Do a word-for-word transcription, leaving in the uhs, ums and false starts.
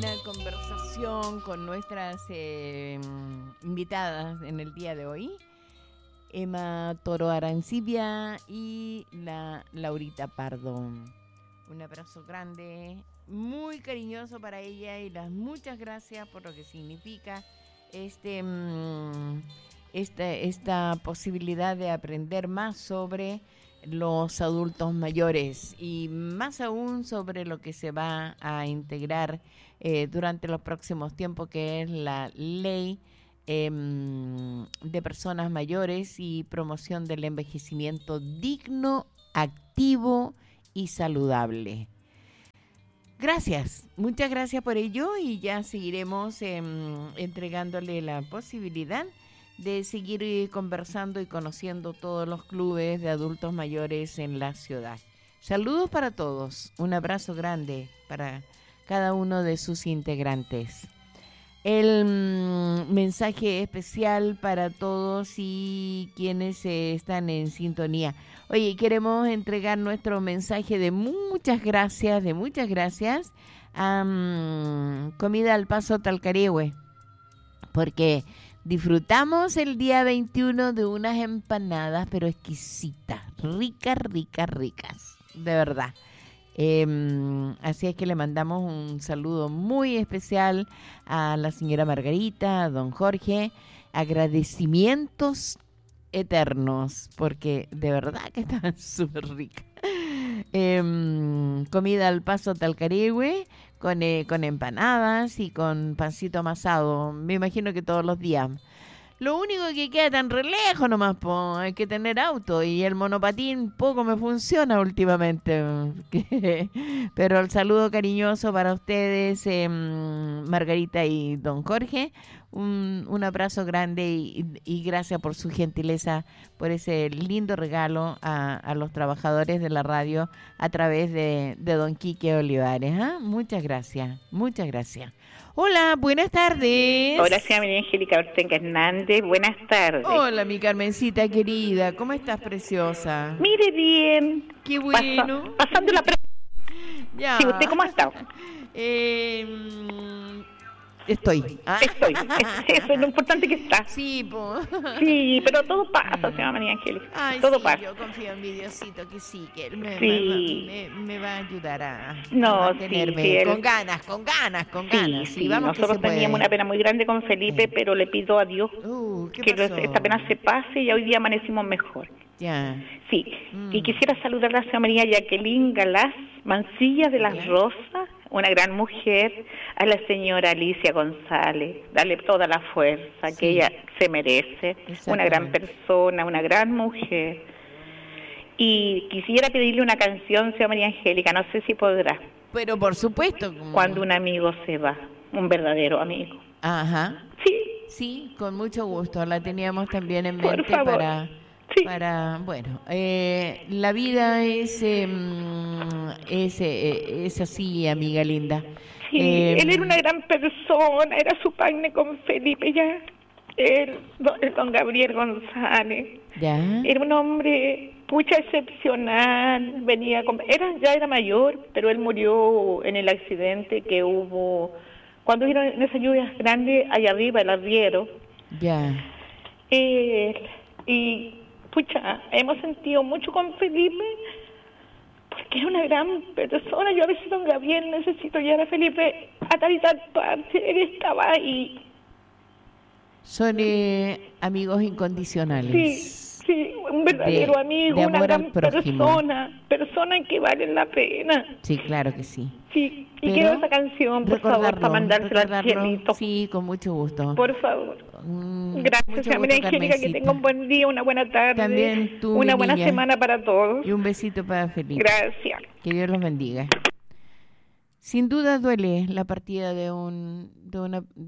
amena conversación con nuestras eh, invitadas en el día de hoy, Emma Toro Arancibia y la Laurita Pardo. Un abrazo grande, muy cariñoso para ella y las muchas gracias por lo que significa este esta, esta posibilidad de aprender más sobre los adultos mayores y más aún sobre lo que se va a integrar eh, durante los próximos tiempos, que es la ley eh, de personas mayores y promoción del envejecimiento digno, activo y saludable. Gracias, muchas gracias por ello y ya seguiremos eh, entregándole la posibilidad de seguir conversando y conociendo todos los clubes de adultos mayores en la ciudad. Saludos para todos, un abrazo grande para cada uno de sus integrantes. El mm, mensaje especial para todos y quienes eh, están en sintonía. Oye, queremos entregar nuestro mensaje de muchas gracias, de muchas gracias a um, Comida al Paso Talcaregüe, porque disfrutamos el día veintiuno de unas empanadas, pero exquisitas, ricas, ricas, ricas, de verdad. Eh, así es que le mandamos un saludo muy especial a la señora Margarita, a don Jorge, agradecimientos eternos, porque de verdad que estaban súper ricas. Eh, comida al Paso Talcaregüe, con, eh, con empanadas y con pancito amasado, me imagino que todos los días. Lo único que queda tan re lejos nomás, po, hay que tener auto y el monopatín poco me funciona últimamente. Pero el saludo cariñoso para ustedes, eh, Margarita y don Jorge. Un, un abrazo grande y, y gracias por su gentileza, por ese lindo regalo a, a los trabajadores de la radio a través de, de don Quique Olivares. ¿eh? Muchas gracias, muchas gracias. Hola, buenas tardes. Hola, señora María Angélica Ortenga Hernández, buenas tardes. Hola, mi Carmencita querida, ¿cómo estás, preciosa? Mire bien. Qué bueno. Pasa, pasando la pre... Ya. Sí, ¿usted cómo ha estado? Eh, estoy. ¿Ah? Estoy. Eso es lo importante que está. Sí, po. Sí, pero todo pasa, señora María Angélica. Ay, todo sí, pasa. Yo confío en mi Diosito que sí, que él me, sí. me, me, me va a ayudar a, no, a mantenerme sí, sí, él... con ganas, con ganas, con sí, ganas. Sí, sí. Vamos Nosotros que se teníamos puede. una pena muy grande con Felipe, sí. pero le pido a Dios uh, que pasó? esta pena se pase y hoy día amanecimos mejor. Ya. Sí, mm. y quisiera saludar a la señora María Jacqueline Galás Mancilla de las ya. Rosas, una gran mujer, a la señora Alicia González, darle toda la fuerza sí. que ella se merece, una gran persona, una gran mujer. Y quisiera pedirle una canción, señora María Angélica, no sé si podrá. Pero por supuesto. Como... Cuando un amigo se va, un verdadero amigo. Ajá. Sí. Sí, con mucho gusto, la teníamos también en por mente favor. para... Sí. Para, bueno, eh, la vida es, eh, es, eh, es así, amiga linda. Sí, eh, él era una gran persona, era su partner con Felipe ya, él, don, don Gabriel González. ¿Ya? Era un hombre, pucha, excepcional, venía, con, era ya era mayor, pero él murió en el accidente que hubo, cuando vieron en esas lluvias grandes, allá arriba, el arriero. Ya. Él, y... Pucha, hemos sentido mucho con Felipe, porque es una gran persona. Yo a veces, don Gabriel, necesito llevar a Felipe a tal y tal parte. Él estaba ahí. Son eh, amigos incondicionales. Sí, sí, un verdadero de, amigo, de una gran persona, persona que vale la pena. Sí, claro que sí. Sí, y pero quiero esa canción, por favor, para mandársela al cielito. Sí, con mucho gusto. Por favor. Mm, Gracias, señora María Angélica, que tenga un buen día, una buena tarde. También tú, una buena niña. semana para todos. Y un besito para Felipe. Gracias. Que Dios los bendiga. Sin duda duele la partida de un de una